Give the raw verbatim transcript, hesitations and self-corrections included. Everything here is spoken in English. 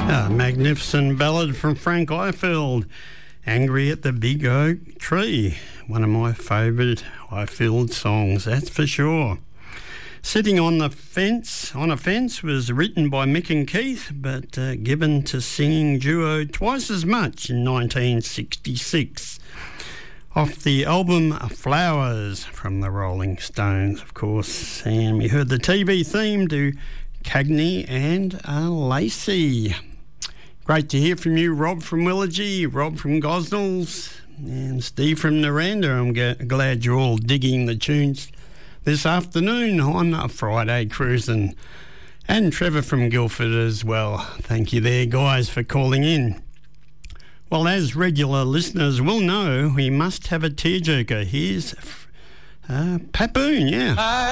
A magnificent ballad from Frank Ifield, Angry at the Big Oak Tree. One of my favourite Ifield songs, that's for sure. Sitting on the Fence, on a Fence was written by Mick and Keith, but uh, given to singing duo twice as much in nineteen sixty-six. Off the album Flowers from the Rolling Stones, of course. And we heard the T V theme to Cagney and uh, Lacey. Great to hear from you, Rob from Willagee, Rob from Gosnells, and Steve from Naranda. I'm g- glad you're all digging the tunes this afternoon on a Friday cruising. And Trevor from Guildford as well. Thank you there, guys, for calling in. Well, as regular listeners will know, we must have a tearjerker. Here's uh, Pat Boone, yeah.